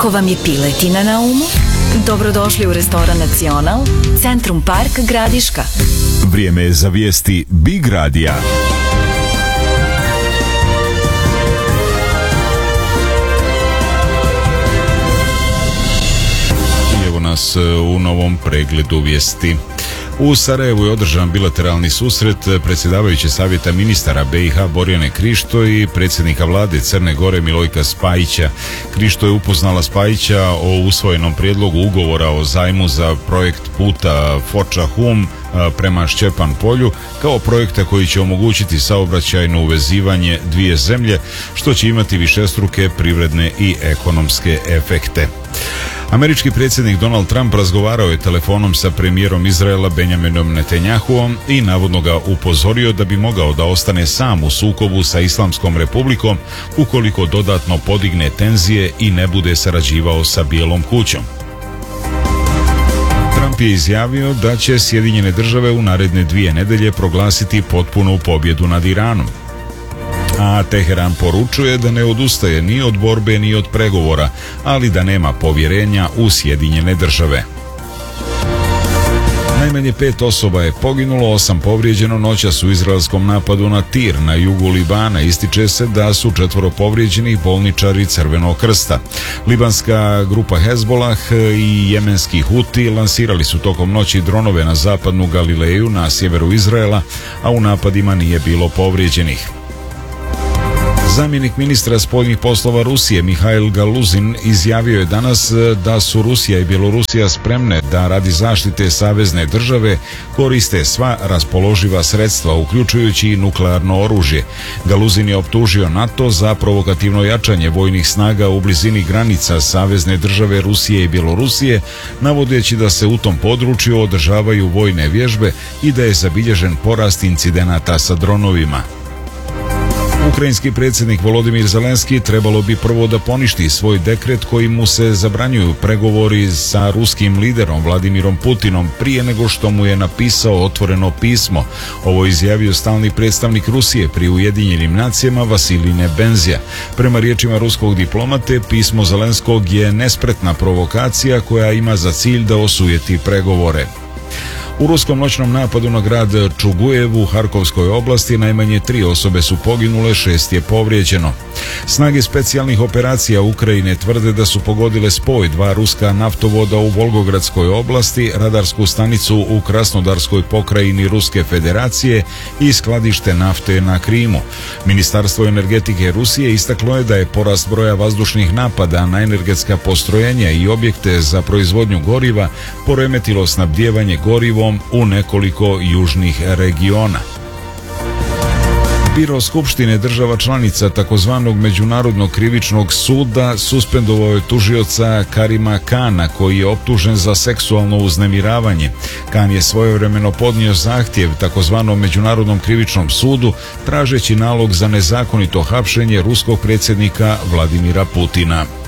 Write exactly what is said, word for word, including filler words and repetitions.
Ako vam je piletina na umu, dobrodošli u restoran Nacional, Centrum Park Gradiška. Vrijeme je za vijesti Big Radija. Evo nas u novom pregledu vijesti. U Sarajevu je održan bilateralni susret predsjedavajuće savjeta ministara B i H Borjane Krišto i predsjednika vlade Crne Gore Milojka Spajića. Krišto je upoznala Spajića o usvojenom prijedlogu ugovora o zajmu za projekt puta Foča-Hum prema Šćepan polju kao projekta koji će omogućiti saobraćajno uvezivanje dvije zemlje, što će imati višestruke privredne i ekonomske efekte. Američki predsjednik Donald Trump razgovarao je telefonom sa premijerom Izraela Benjaminom Netanjahuom i navodno ga upozorio da bi mogao da ostane sam u sukobu sa Islamskom republikom ukoliko dodatno podigne tenzije i ne bude sarađivao sa Bijelom kućom. Trump je izjavio da će Sjedinjene države u naredne dvije nedelje proglasiti potpunu pobjedu nad Iranom. A Teheran poručuje da ne odustaje ni od borbe ni od pregovora, ali da nema povjerenja u Sjedinjene države. Najmanje pet osoba je poginulo, osam povrijeđeno noćas u izraelskom napadu na Tir na jugu Libana. Ističe se da su četvoro povrijeđenih bolničari Crvenog krsta. Libanska grupa Hezbolah i jemenski Huti lansirali su tokom noći dronove na zapadnu Galileju na sjeveru Izraela, a u napadima nije bilo povrijeđenih. Zamjenik ministra spoljnih poslova Rusije Mihail Galuzin izjavio je danas da su Rusija i Bjelorusija spremne da radi zaštite savezne države koriste sva raspoloživa sredstva, uključujući i nuklearno oružje. Galuzin je optužio NATO za provokativno jačanje vojnih snaga u blizini granica savezne države Rusije i Bjelorusije, navodeći da se u tom području održavaju vojne vježbe i da je zabilježen porast incidenata sa dronovima. Ukrajinski predsjednik Volodimir Zelenski trebalo bi prvo da poništi svoj dekret kojim mu se zabranjuju pregovori sa ruskim liderom Vladimirom Putinom prije nego što mu je napisao otvoreno pismo. Ovo je izjavio stalni predstavnik Rusije pri Ujedinjenim nacijama Vasilij Nebenzija. Prema riječima ruskog diplomate, pismo Zelenskog je nespretna provokacija koja ima za cilj da osujeti pregovore. U ruskom noćnom napadu na grad Čugujev u Harkovskoj oblasti najmanje tri osobe su poginule, šest je povrijeđeno. Snage specijalnih operacija Ukrajine tvrde da su pogodile spoj dva ruska naftovoda u Volgogradskoj oblasti, radarsku stanicu u Krasnodarskoj pokrajini Ruske federacije i skladište nafte na Krimu. Ministarstvo energetike Rusije istaklo je da je porast broja vazdušnih napada na energetska postrojenja i objekte za proizvodnju goriva poremetilo snabdijevanje gorivom u nekoliko južnih regiona. Biro Skupštine država članica takozvanog Međunarodnog krivičnog suda suspendovao je tužioca Karima Kana koji je optužen za seksualno uznemiravanje. Kan je svojevremeno podnio zahtjev takozvanom Međunarodnom krivičnom sudu tražeći nalog za nezakonito hapšenje ruskog predsjednika Vladimira Putina.